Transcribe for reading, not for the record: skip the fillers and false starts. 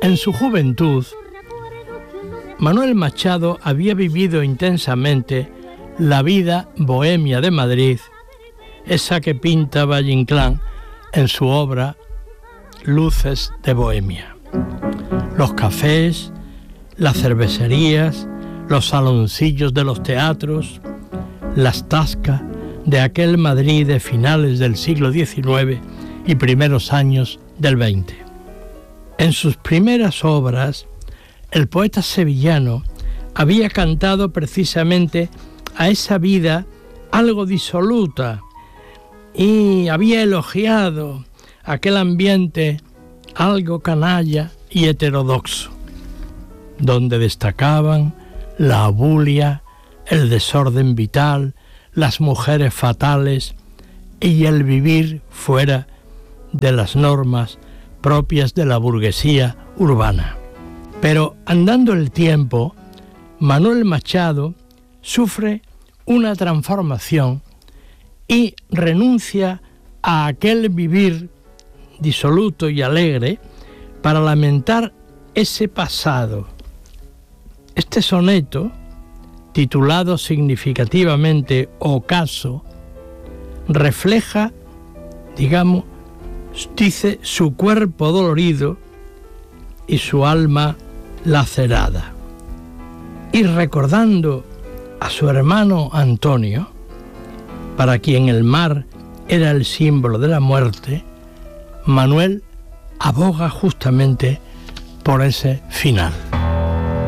En su juventud, Manuel Machado había vivido intensamente la vida bohemia de Madrid, esa que pinta Valle Inclán en su obra Luces de Bohemia. Los cafés, las cervecerías, los saloncillos de los teatros, las tascas de aquel Madrid de finales del siglo XIX y primeros años del XX. En sus primeras obras, el poeta sevillano había cantado precisamente a esa vida algo disoluta y había elogiado aquel ambiente algo canalla y heterodoxo, donde destacaban la abulia, el desorden vital, las mujeres fatales y el vivir fuera de las normas propias de la burguesía urbana. Pero andando el tiempo, Manuel Machado sufre una transformación y renuncia a aquel vivir disoluto y alegre para lamentar ese pasado. Este soneto, titulado significativamente Ocaso, refleja, dice, su cuerpo dolorido y su alma lacerada. Y recordando a su hermano Antonio, para quien el mar era el símbolo de la muerte, Manuel aboga justamente por ese final.